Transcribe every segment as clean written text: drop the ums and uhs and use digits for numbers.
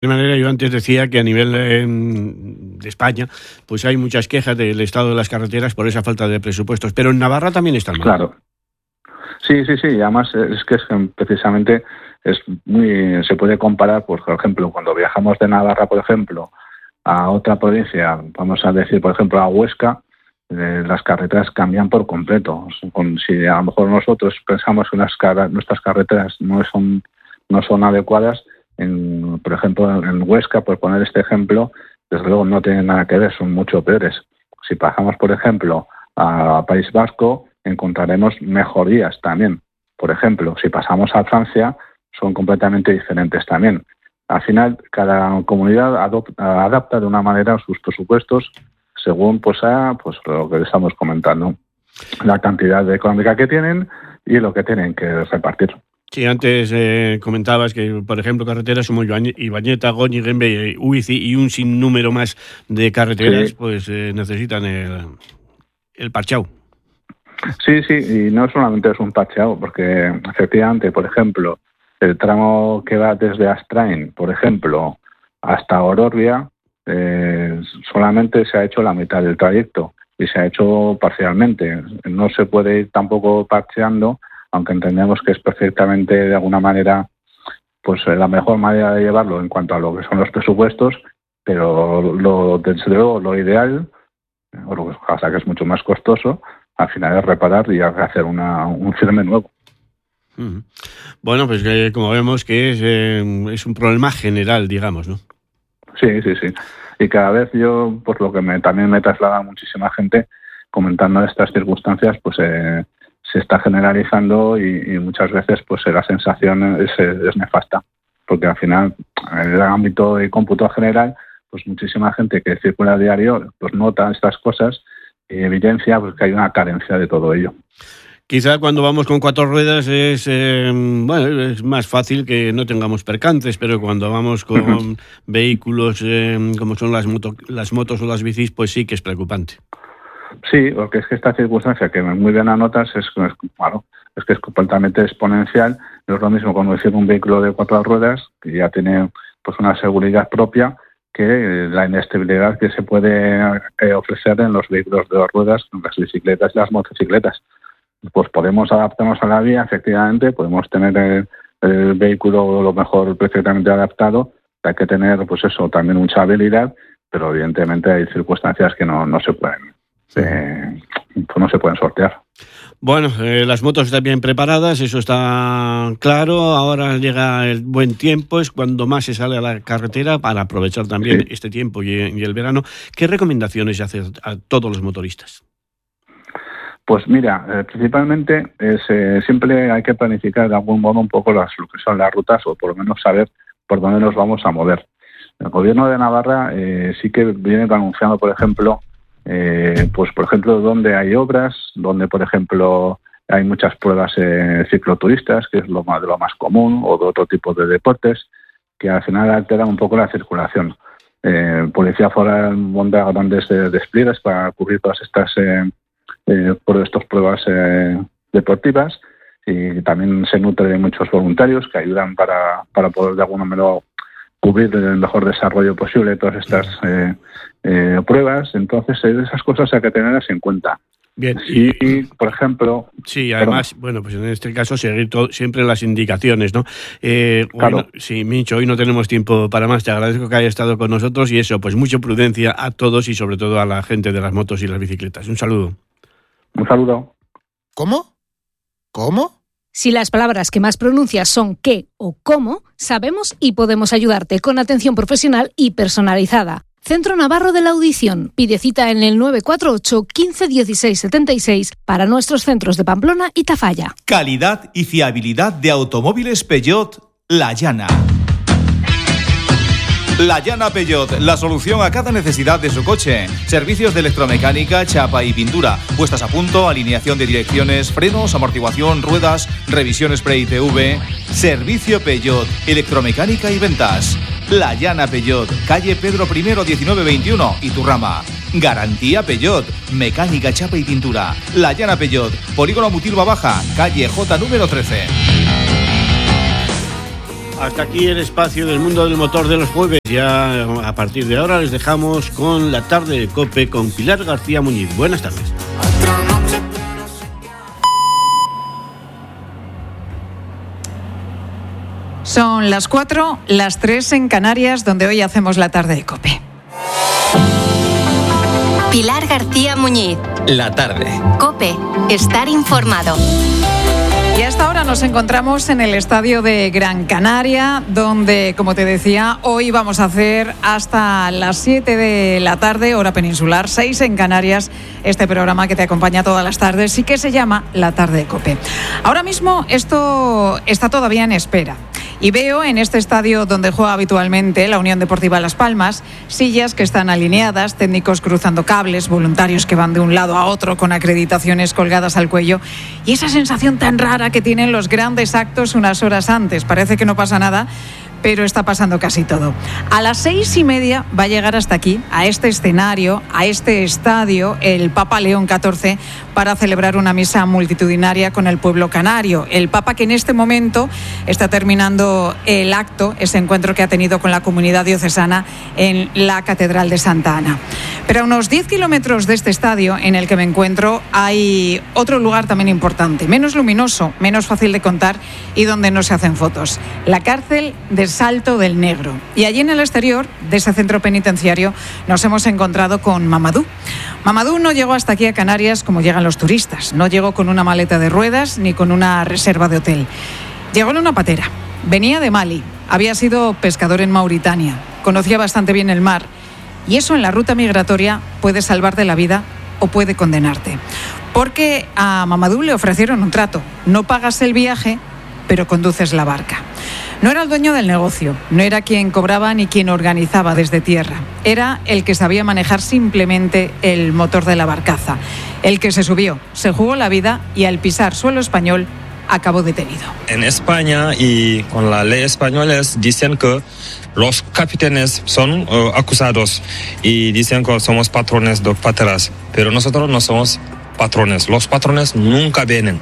De manera, yo antes decía que a nivel de España, pues hay muchas quejas del estado de las carreteras por esa falta de presupuestos, pero en Navarra también están mal. Claro. Sí, y además es que precisamente se puede comparar, pues, por ejemplo, cuando viajamos de Navarra, por ejemplo, a otra provincia, vamos a decir, por ejemplo, a Huesca, las carreteras cambian por completo. Si a lo mejor nosotros pensamos que nuestras carreteras no son adecuadas, por ejemplo, en Huesca, por poner este ejemplo, desde luego no tienen nada que ver, son mucho peores. Si pasamos, por ejemplo, a País Vasco, encontraremos mejorías también. Por ejemplo, si pasamos a Francia, son completamente diferentes también. Al final, cada comunidad adapta de una manera sus presupuestos según lo que estamos comentando, la cantidad económica que tienen y lo que tienen que repartir. Sí, antes comentabas que, por ejemplo, carreteras como Ibañeta, Goñi, Gembe, Uici y un sinnúmero más de carreteras, sí, pues necesitan el parchao. Sí, y no solamente es un parcheado, porque efectivamente, por ejemplo, el tramo que va desde Astrain, por ejemplo, hasta Ororbia, solamente se ha hecho la mitad del trayecto y se ha hecho parcialmente. No se puede ir tampoco parcheando, aunque entendemos que es perfectamente, de alguna manera, pues la mejor manera de llevarlo en cuanto a lo que son los presupuestos, pero desde luego lo ideal, o lo que es mucho más costoso, al final es reparar y hacer un firme nuevo. Bueno, pues como vemos que es un problema general, digamos, ¿no? Sí. Y cada vez yo, pues lo que también me traslada muchísima gente comentando estas circunstancias, pues se está generalizando y muchas veces pues la sensación es nefasta, porque al final en el ámbito de cómputo general, pues muchísima gente que circula a diario pues nota estas cosas y evidencia pues que hay una carencia de todo ello. Quizá cuando vamos con 4 ruedas es más fácil que no tengamos percances, pero cuando vamos con vehículos como son las motos o las bicis, pues sí que es preocupante. Sí, porque es que esta circunstancia que muy bien anotas es que es completamente exponencial. No es lo mismo conducir un vehículo de 4 ruedas, que ya tiene pues una seguridad propia, que la inestabilidad que se puede ofrecer en los vehículos de 2 ruedas, las bicicletas y las motocicletas. Pues podemos adaptarnos a la vía, efectivamente, podemos tener el vehículo lo mejor perfectamente adaptado, hay que tener pues eso, también mucha habilidad, pero evidentemente hay circunstancias que no se pueden sortear. Bueno, las motos están bien preparadas, eso está claro. Ahora llega el buen tiempo, es cuando más se sale a la carretera para aprovechar también este tiempo y el verano. ¿Qué recomendaciones haces a todos los motoristas? Pues mira, principalmente siempre hay que planificar de algún modo un poco lo que son las rutas, o por lo menos saber por dónde nos vamos a mover. El gobierno de Navarra sí que viene anunciando, por ejemplo, donde hay obras, donde, por ejemplo, hay muchas pruebas cicloturistas, que es lo más común, o de otro tipo de deportes, que al final alteran un poco la circulación. Policía Foral monta grandes despliegues para cubrir todas estas pruebas deportivas, y también se nutre de muchos voluntarios que ayudan para poder de alguna manera cubrir el mejor desarrollo posible de todas estas pruebas. Entonces, esas cosas hay que tenerlas en cuenta. Bien. Y por ejemplo... Sí, además, bueno, pues en este caso seguir siempre las indicaciones, ¿no? Claro. Sí, Mincho, hoy no tenemos tiempo para más. Te agradezco que hayas estado con nosotros y eso, pues mucha prudencia a todos y sobre todo a la gente de las motos y las bicicletas. Un saludo. Un saludo. ¿Cómo? Si las palabras que más pronuncias son qué o cómo, sabemos y podemos ayudarte con atención profesional y personalizada. Centro Navarro de la Audición. Pide cita en el 948 15 16 76 para nuestros centros de Pamplona y Tafalla. Calidad y fiabilidad de automóviles Peugeot La Llana. La Llana Peugeot, la solución a cada necesidad de su coche. Servicios de electromecánica, chapa y pintura, puestas a punto, alineación de direcciones, frenos, amortiguación, ruedas, revisión spray ITV. Servicio Peugeot, electromecánica y ventas. La Llana Peugeot, calle Pedro I 1921, Iturrama. Garantía Peugeot, mecánica, chapa y pintura. La Llana Peugeot, Polígono Mutilva Baja, calle J número 13. Hasta aquí el espacio del mundo del motor de los jueves. Ya a partir de ahora les dejamos con la tarde de COPE con Pilar García Muñiz. Buenas tardes. Son las 4, las 3 en Canarias, donde hoy hacemos la tarde de COPE. Pilar García Muñiz. La tarde. COPE. Estar informado. Y hasta ahora nos encontramos en el estadio de Gran Canaria, donde, como te decía, hoy vamos a hacer hasta las 7 de la tarde, hora peninsular, 6 en Canarias, este programa que te acompaña todas las tardes y que se llama La Tarde de COPE. Ahora mismo esto está todavía en espera. Y veo en este estadio donde juega habitualmente la Unión Deportiva Las Palmas, sillas que están alineadas, técnicos cruzando cables, voluntarios que van de un lado a otro con acreditaciones colgadas al cuello y esa sensación tan rara que tienen los grandes actos unas horas antes. Parece que no pasa nada, pero está pasando casi todo. A las 6:30 va a llegar hasta aquí, a este escenario, a este estadio, el Papa León XIV, para celebrar una misa multitudinaria con el pueblo canario. El Papa que en este momento está terminando el acto, ese encuentro que ha tenido con la comunidad diocesana en la Catedral de Santa Ana. Pero a unos 10 kilómetros de este estadio en el que me encuentro hay otro lugar también importante, menos luminoso, menos fácil de contar y donde no se hacen fotos. La cárcel de Salto del Negro. Y allí en el exterior de ese centro penitenciario nos hemos encontrado con Mamadou. Mamadou no llegó hasta aquí a Canarias como llegan los turistas. No llegó con una maleta de ruedas ni con una reserva de hotel. Llegó en una patera. Venía de Mali. Había sido pescador en Mauritania. Conocía bastante bien el mar. Y eso en la ruta migratoria puede salvarte la vida o puede condenarte. Porque a Mamadou le ofrecieron un trato. No pagas el viaje, pero conduces la barca. No era el dueño del negocio, no era quien cobraba ni quien organizaba desde tierra. Era el que sabía manejar simplemente el motor de la barcaza. El que se subió, se jugó la vida y al pisar suelo español acabó detenido. En España y con la ley española dicen que los capitanes son acusados y dicen que somos patrones de pateras, pero nosotros no somos patrones. Los patrones nunca vienen.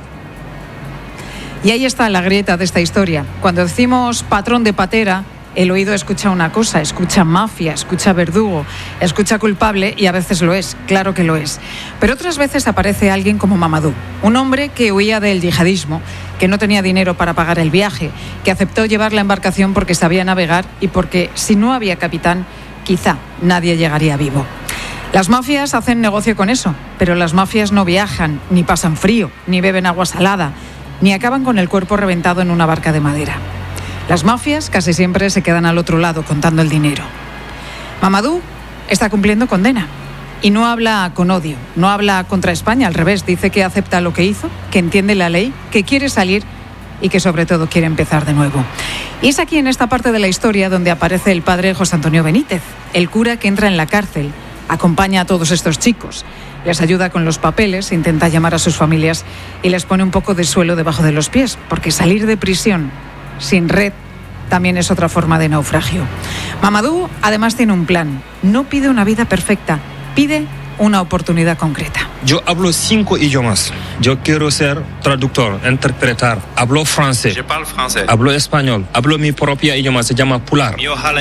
Y ahí está la grieta de esta historia. Cuando decimos patrón de patera, el oído escucha una cosa, escucha mafia, escucha verdugo, escucha culpable y a veces lo es, claro que lo es. Pero otras veces aparece alguien como Mamadou, un hombre que huía del yihadismo, que no tenía dinero para pagar el viaje, que aceptó llevar la embarcación porque sabía navegar y porque si no había capitán, quizá nadie llegaría vivo. Las mafias hacen negocio con eso, pero las mafias no viajan, ni pasan frío, ni beben agua salada, ni acaban con el cuerpo reventado en una barca de madera. Las mafias casi siempre se quedan al otro lado contando el dinero. Mamadou está cumpliendo condena y no habla con odio, no habla contra España, al revés, dice que acepta lo que hizo, que entiende la ley, que quiere salir y que sobre todo quiere empezar de nuevo. Y es aquí en esta parte de la historia donde aparece el padre José Antonio Benítez, el cura que entra en la cárcel, acompaña a todos estos chicos, les ayuda con los papeles, intenta llamar a sus familias y les pone un poco de suelo debajo de los pies, porque salir de prisión sin red también es otra forma de naufragio. Mamadou además tiene un plan, no pide una vida perfecta, pide una oportunidad concreta. Yo hablo 5 idiomas. Yo quiero ser traductor, interpretar. Hablo francés. Je parle français. Hablo español. Hablo mi propio idioma, se llama Pular.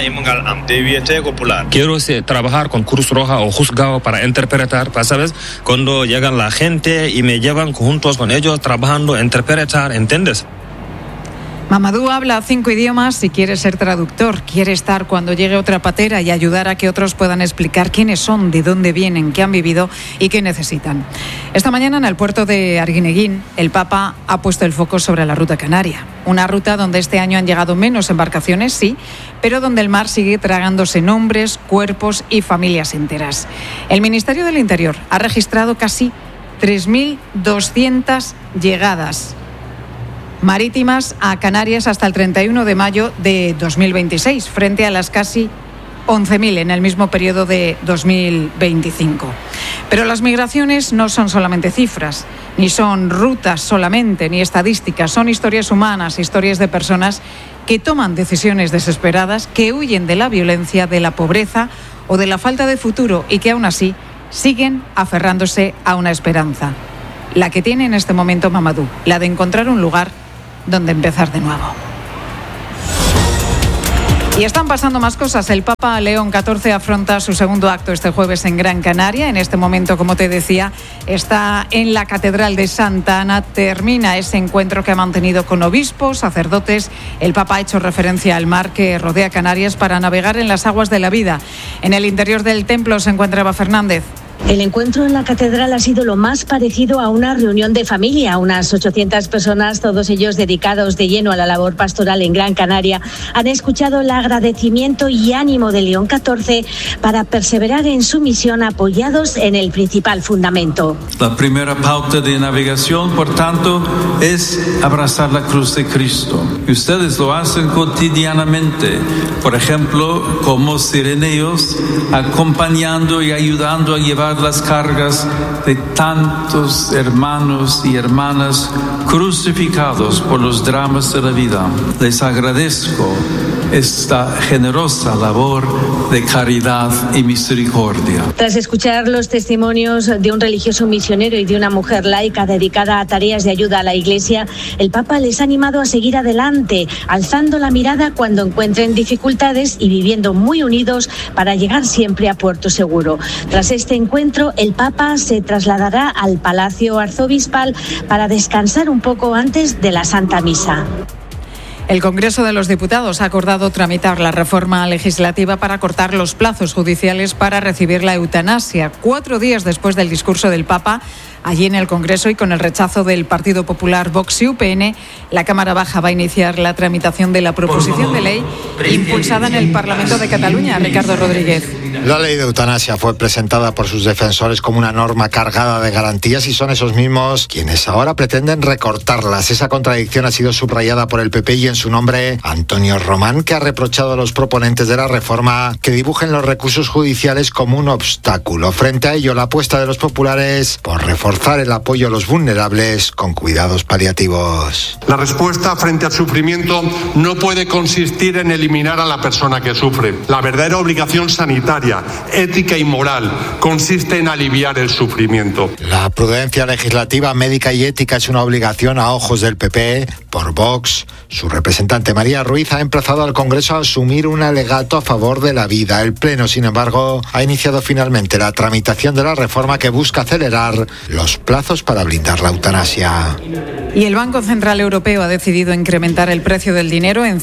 Quiero trabajar con Cruz Roja o juzgado para interpretar, ¿sabes? Cuando llegan la gente y me llevan juntos con ellos trabajando, interpretar, ¿entiendes? Mamadou habla 5 idiomas y quiere ser traductor. Quiere estar cuando llegue otra patera y ayudar a que otros puedan explicar quiénes son, de dónde vienen, qué han vivido y qué necesitan. Esta mañana en el puerto de Arguineguín, el Papa ha puesto el foco sobre la ruta canaria. Una ruta donde este año han llegado menos embarcaciones, sí, pero donde el mar sigue tragándose nombres, cuerpos y familias enteras. El Ministerio del Interior ha registrado casi 3.200 llegadas marítimas a Canarias hasta el 31 de mayo de 2026, frente a las casi 11.000 en el mismo periodo de 2025. Pero las migraciones no son solamente cifras, ni son rutas solamente, ni estadísticas, son historias humanas, historias de personas que toman decisiones desesperadas, que huyen de la violencia, de la pobreza o de la falta de futuro y que aún así siguen aferrándose a una esperanza. La que tiene en este momento Mamadou, la de encontrar un lugar donde empezar de nuevo. Y están pasando más cosas. El Papa León XIV afronta su segundo acto este jueves en Gran Canaria. En este momento, como te decía, está en la Catedral de Santa Ana. Termina ese encuentro que ha mantenido con obispos, sacerdotes. El Papa ha hecho referencia al mar que rodea Canarias para navegar en las aguas de la vida. En el interior del templo se encuentra Eva Fernández. El encuentro en la catedral ha sido lo más parecido a una reunión de familia. Unas 800 personas, todos ellos dedicados de lleno a la labor pastoral en Gran Canaria, han escuchado el agradecimiento y ánimo de León XIV para perseverar en su misión apoyados en el principal fundamento. La primera pauta de navegación, por tanto, es abrazar la cruz de Cristo. Y ustedes lo hacen cotidianamente, por ejemplo, como sireneos, acompañando y ayudando a llevar las cargas de tantos hermanos y hermanas crucificados por los dramas de la vida. Les agradezco esta generosa labor de caridad y misericordia. Tras escuchar los testimonios de un religioso misionero y de una mujer laica dedicada a tareas de ayuda a la Iglesia, el Papa les ha animado a seguir adelante, alzando la mirada cuando encuentren dificultades y viviendo muy unidos para llegar siempre a puerto seguro. Tras este encuentro, el Papa se trasladará al Palacio Arzobispal para descansar un poco antes de la Santa Misa. El Congreso de los Diputados ha acordado tramitar la reforma legislativa para cortar los plazos judiciales para recibir la eutanasia. 4 días después del discurso del Papa, allí en el Congreso y con el rechazo del Partido Popular, Vox y UPN, la Cámara Baja va a iniciar la tramitación de la proposición de ley impulsada en el Parlamento de Cataluña. Ricardo Rodríguez. La ley de eutanasia fue presentada por sus defensores como una norma cargada de garantías y son esos mismos quienes ahora pretenden recortarlas. Esa contradicción ha sido subrayada por el PP y en su nombre Antonio Román, que ha reprochado a los proponentes de la reforma que dibujen los recursos judiciales como un obstáculo. Frente a ello, la apuesta de los populares por reforzar el apoyo a los vulnerables con cuidados paliativos. La respuesta frente al sufrimiento no puede consistir en eliminar a la persona que sufre. La verdadera obligación sanitaria, ética y moral consiste en aliviar el sufrimiento. La prudencia legislativa, médica y ética es una obligación a ojos del PP. Por Vox, su representante María Ruiz ha emplazado al Congreso a asumir un alegato a favor de la vida. El Pleno, sin embargo, ha iniciado finalmente la tramitación de la reforma que busca acelerar los plazos para blindar la eutanasia. Y el Banco Central Europeo ha decidido incrementar el precio del dinero en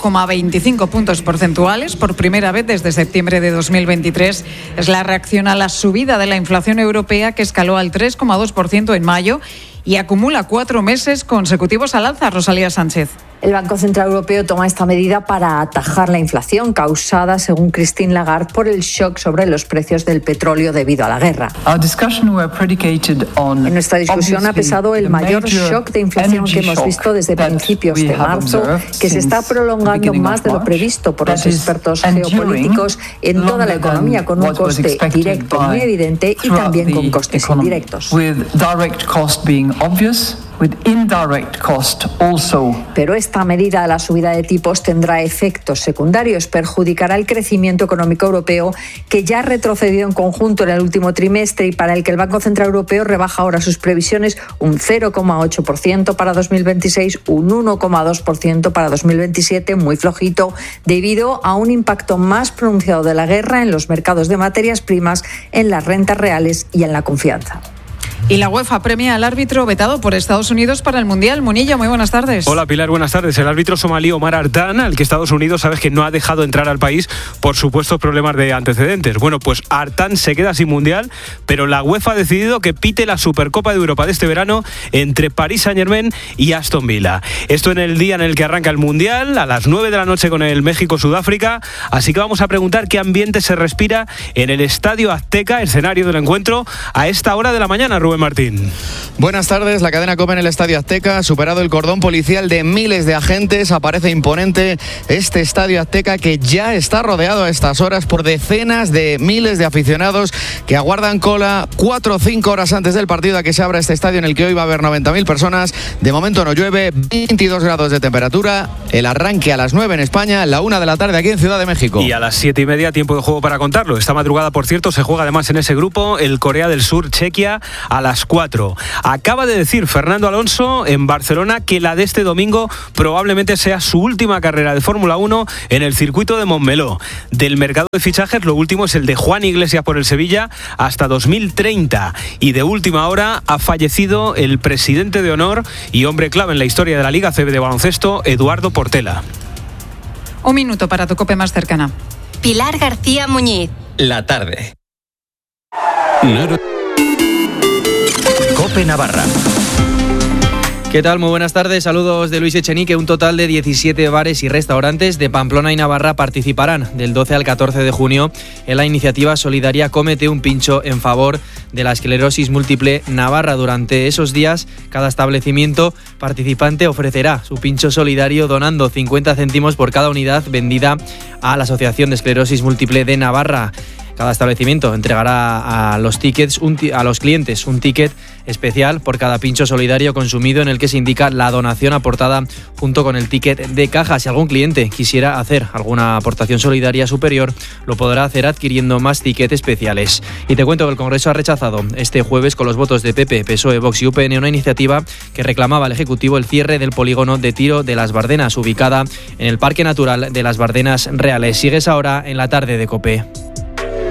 0,25 puntos porcentuales por primera vez desde septiembre de 2023. Es la reacción a la subida de la inflación europea que escaló al 3,2% en mayo y acumula 4 meses consecutivos al alza. Rosalía Sánchez. El Banco Central Europeo toma esta medida para atajar la inflación causada, según Christine Lagarde, por el shock sobre los precios del petróleo debido a la guerra. En nuestra discusión ha pesado el mayor shock de inflación que hemos visto desde principios de marzo, que se está prolongando más de lo previsto por los expertos geopolíticos en toda la economía, con un coste directo muy evidente y también con costes indirectos. Pero esta medida de la subida de tipos tendrá efectos secundarios, perjudicará el crecimiento económico europeo, que ya ha retrocedido en conjunto en el último trimestre y para el que el Banco Central Europeo rebaja ahora sus previsiones un 0,8% para 2026, un 1,2% para 2027, muy flojito, debido a un impacto más pronunciado de la guerra en los mercados de materias primas, en las rentas reales y en la confianza. Y la UEFA premia al árbitro vetado por Estados Unidos para el Mundial. Munilla, muy buenas tardes. Hola Pilar, buenas tardes. El árbitro somalí Omar Artan, al que Estados Unidos sabes que no ha dejado entrar al país por supuestos problemas de antecedentes. Bueno, pues Artan se queda sin Mundial, pero la UEFA ha decidido que pite la Supercopa de Europa de este verano entre Paris Saint-Germain y Aston Villa. Esto en el día en el que arranca el Mundial, a las 9 de la noche con el México-Sudáfrica. Así que vamos a preguntar qué ambiente se respira en el Estadio Azteca, escenario del encuentro, a esta hora de la mañana. Rubén Martín. Buenas tardes. La cadena COPE en el Estadio Azteca ha superado el cordón policial de miles de agentes. Aparece imponente este Estadio Azteca, que ya está rodeado a estas horas por decenas de miles de aficionados que aguardan cola 4 o 5 horas antes del partido a que se abra este estadio, en el que hoy va a haber 90.000 personas. De momento no llueve, 22 grados de temperatura. El arranque a las 9 en España, la 1 de la tarde aquí en Ciudad de México. Y a las 7:30 tiempo de juego para contarlo. Esta madrugada, por cierto, se juega además en ese grupo el Corea del Sur-Chequia. A las 4. Acaba de decir Fernando Alonso en Barcelona que la de este domingo probablemente sea su última carrera de Fórmula 1 en el circuito de Montmeló. Del mercado de fichajes, lo último es el de Juan Iglesias por el Sevilla hasta 2030. Y de última hora ha fallecido el presidente de honor y hombre clave en la historia de la Liga CB de baloncesto, Eduardo Portela. Un minuto para tu COPE más cercana. Pilar García Muñiz. La tarde. COPE Navarra. ¿Qué tal? Muy buenas tardes. Saludos de Luis Echenique. Un total de 17 bares y restaurantes de Pamplona y Navarra participarán del 12 al 14 de junio en la iniciativa solidaria Cómete un pincho en favor de la esclerosis múltiple Navarra. Durante esos días, cada establecimiento participante ofrecerá su pincho solidario donando 50 céntimos por cada unidad vendida a la Asociación de Esclerosis Múltiple de Navarra. Cada establecimiento entregará a los clientes un ticket especial por cada pincho solidario consumido, en el que se indica la donación aportada junto con el ticket de caja. Si algún cliente quisiera hacer alguna aportación solidaria superior, lo podrá hacer adquiriendo más tickets especiales. Y te cuento que el Congreso ha rechazado este jueves, con los votos de PP, PSOE, Vox y UPN, una iniciativa que reclamaba al Ejecutivo el cierre del polígono de tiro de Las Bardenas, ubicada en el Parque Natural de Las Bardenas Reales. Sigues ahora en la tarde de COPE.